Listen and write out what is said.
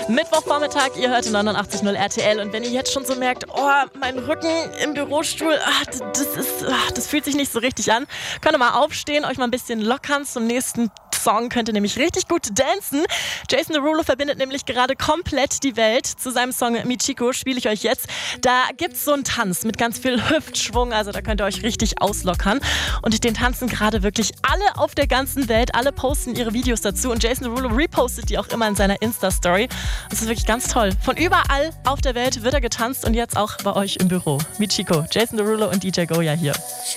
Mittwochvormittag, ihr hört 89.0 RTL und wenn ihr jetzt schon so merkt, oh, mein Rücken im Bürostuhl, das fühlt sich nicht so richtig an, könnt ihr mal aufstehen, euch mal ein bisschen lockern. Zum nächsten Song könnt ihr nämlich richtig gut dancen. Jason Derulo verbindet nämlich gerade komplett die Welt. Zu seinem Song Michiko spiele ich euch jetzt. Da gibt's so einen Tanz mit ganz viel Hüftschwung, also da könnt ihr euch richtig auslockern. Und den tanzen gerade wirklich alle auf der ganzen Welt. Alle posten ihre Videos dazu und Jason Derulo repostet die auch immer in seiner Insta-Story. Das ist wirklich ganz toll. Von überall auf der Welt wird er getanzt und jetzt auch bei euch im Büro. Michiko, Jason Derulo und DJ Goya hier.